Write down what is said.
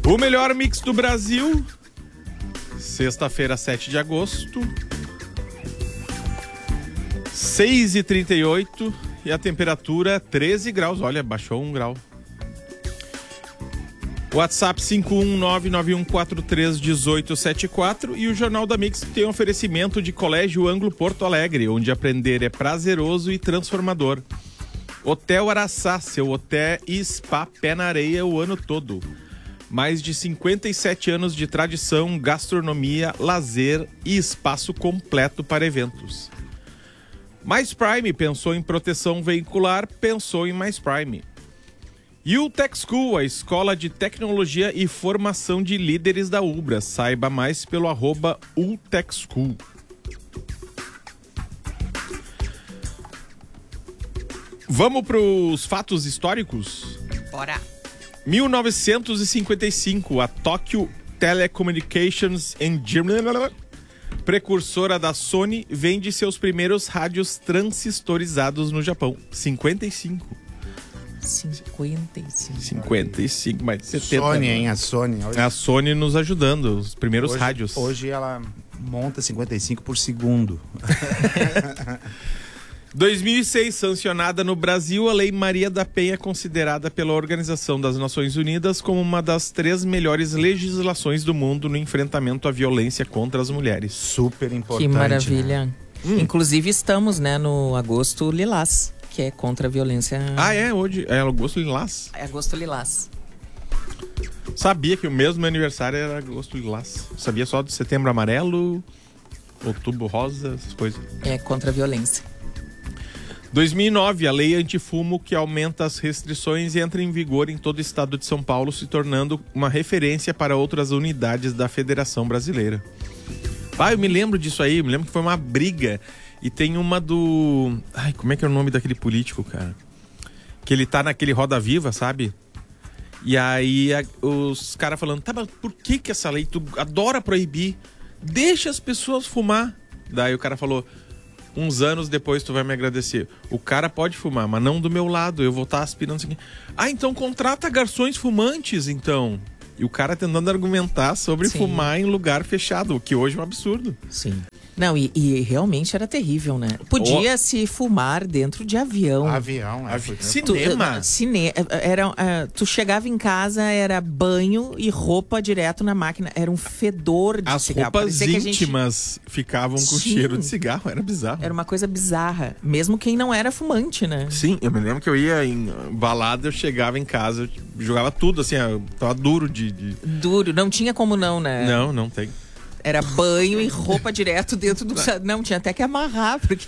O melhor mix do Brasil, sexta-feira, 7 de agosto, 6h38 e a temperatura 13 graus. Olha, baixou 1 grau. WhatsApp 51991431874 e o Jornal da Mix tem um oferecimento de Colégio Anglo Porto Alegre, onde aprender é prazeroso e transformador. Hotel Araçá, seu hotel e spa pé na areia o ano todo. Mais de 57 anos de tradição, gastronomia, lazer e espaço completo para eventos. Mais Prime, pensou em proteção veicular, pensou em Mais Prime. UTech School, a escola de tecnologia e formação de líderes da Ubra. Saiba mais pelo @UTech School. Vamos para os fatos históricos? Bora! 1955, a Tokyo Telecommunications Engineering, precursora da Sony, vende seus primeiros rádios transistorizados no Japão. 55, mais 70. Sony, hein? A Sony. Hoje... A Sony nos ajudando, os primeiros rádios. Hoje ela monta 55 por segundo. 2006, sancionada no Brasil, a Lei Maria da Penha é considerada pela Organização das Nações Unidas como uma das 3 melhores legislações do mundo no enfrentamento à violência contra as mulheres. Super importante. Que maravilha. Né? Inclusive estamos, né, no Agosto Lilás, que é contra a violência... Ah, é? Hoje é Agosto Lilás? É Agosto Lilás. Sabia que o mesmo aniversário era Agosto Lilás. Sabia só do Setembro Amarelo, Outubro Rosa, essas coisas. É contra a violência. 2009, a lei antifumo que aumenta as restrições entra em vigor em todo o estado de São Paulo, se tornando uma referência para outras unidades da Federação Brasileira. Ah, eu me lembro disso aí, eu me lembro que foi uma briga. E tem uma do... Ai, como é que é o nome daquele político, cara? Que ele tá naquele Roda Viva, sabe? E aí os caras falando, tá, mas por que essa lei tu adora proibir? Deixa as pessoas fumar. Daí o cara falou... Uns anos depois tu vai me agradecer. O cara pode fumar, mas não do meu lado. Eu vou estar aspirando isso aqui. Ah, então contrata garçons fumantes, então. E o cara tentando argumentar sobre fumar em lugar fechado, o que hoje é um absurdo. Sim. Não, e realmente era terrível, né? Podia-se fumar dentro de avião. Avião, cinema. Tu chegava em casa, era banho e roupa direto na máquina. Era um fedor de cigarro. As roupas íntimas ficavam com cheiro de cigarro, era bizarro. Era uma coisa bizarra. Mesmo quem não era fumante, né? Sim, eu me lembro que eu ia em balada, eu chegava em casa, eu jogava tudo, assim, tava duro de... Duro, não tinha como não, né? Não tem. Era banho e roupa direto dentro do... Não, tinha até que amarrar, porque